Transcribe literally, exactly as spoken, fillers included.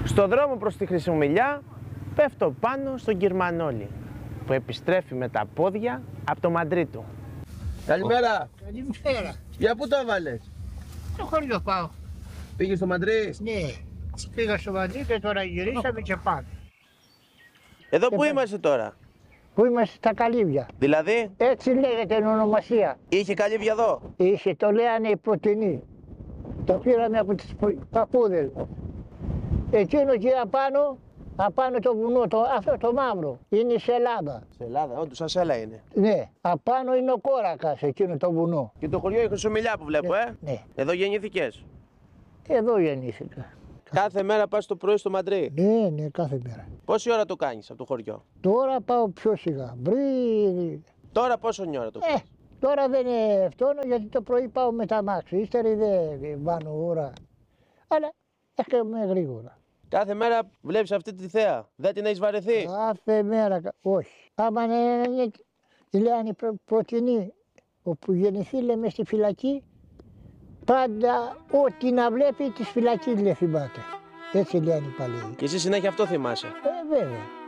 Στο δρόμο προς τη Χρυσομυλιά πέφτω πάνω στον Κυρμανόλη που επιστρέφει με τα πόδια από το μαντρί του. Καλημέρα. Καλημέρα. Για πού το έβαλες? Στο χωριό πάω. Πήγες στο Μαντρί? Ναι. Πήγα στο Μαντρί και τώρα γυρίσαμε και πάμε. Εδώ που είμαστε τώρα? Πού είμαστε στα Καλύβια. Δηλαδή, Έτσι λέγεται η ονομασία. είχε καλύβια εδώ? Είχε, το λέγανε οι Πρωτινοί. Το πήραμε από τις παππούδες. Εκείνο εκεί απάνω, απάνω το βουνό, το, αυτό το μαύρο, είναι η Σελάδα. Σε Ελλάδα, όντως, σαν Σέλα είναι. Ναι, απάνω είναι ο Κόρακας, εκείνο το βουνό. Και το χωριό η Χρυσομυλιά που βλέπω, ε. Ναι, Εδώ γεννήθηκες? εδώ γεννήθηκα. Κάθε μέρα πας το πρωί στο Μαντρί? Ναι, ναι, κάθε μέρα. Πόση ώρα το κάνεις από το χωριό? Τώρα πάω πιο σιγά. Μπρι... Τώρα πόσο ώρα το Ε, κάνεις? τώρα δεν είναι φτώνω γιατί το πρωί πάω με τα μάξι. Ύστερα δεν βάνω ώρα. Αλλά έρχομαι γρήγορα. Κάθε μέρα βλέπεις αυτή τη θέα. Δεν την έχεις βαρεθεί? Κάθε μέρα, κα- όχι. Άμα είναι, λένε προ, Πρωτινοί, όπου γεννηθεί λέμε στη φυλακή, πάντα ό,τι να βλέπει της φυλακής λέει θυμάται. Έτσι λένε οι παλαιοί. Και εσύ συνέχεια αυτό θυμάσαι? Ε, βέβαια.